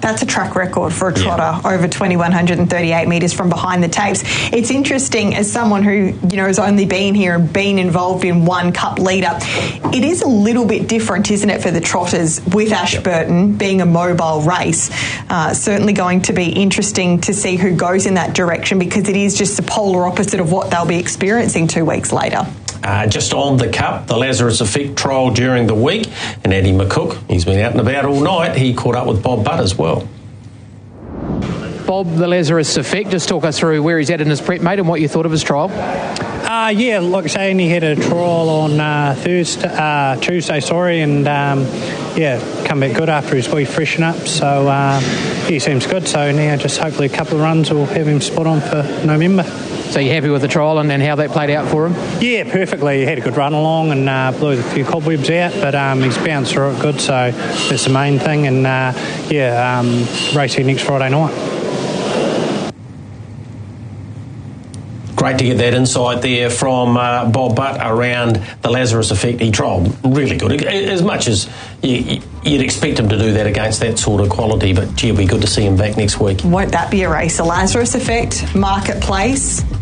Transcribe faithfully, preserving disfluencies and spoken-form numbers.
That's a track record for a trotter, yeah. over twenty-one thirty-eight metres from behind the tapes. It's interesting, as someone who, you know, has only been here and been involved in one Cup leader, it is a little bit different, isn't it, for the trotters with Ashburton yep. being a mobile race. Uh, certainly going to be interesting to see who goes in that direction, because it is just the polar opposite of what they'll be experiencing two weeks later. Uh, just on the Cup, the Lazarus Effect trial during the week, and Eddie McCook, he's been out and about all night. He caught up with Bob Butt as well. Bob, the Lazarus Effect, just talk us through where he's at in his prep, mate, and what you thought of his trial. Uh, yeah, like I say, he had a trial on uh, Thursday, uh, Tuesday, sorry, and um, yeah, come back good after his wee freshen up. So uh, he seems good. So now just hopefully a couple of runs will have him spot on for November. So you're happy with the trial and, and how that played out for him? Yeah, perfectly. He had a good run along and uh, blew a few cobwebs out, but um, he's bounced through it good. So that's the main thing. And uh, yeah, um, racing next Friday night. Great to get that insight there from uh, Bob Butt around the Lazarus Effect. He trialled really good, as much as you, you'd expect him to do that against that sort of quality, but gee, it'll be good to see him back next week. Won't that be a race? A Lazarus Effect, Marketplace,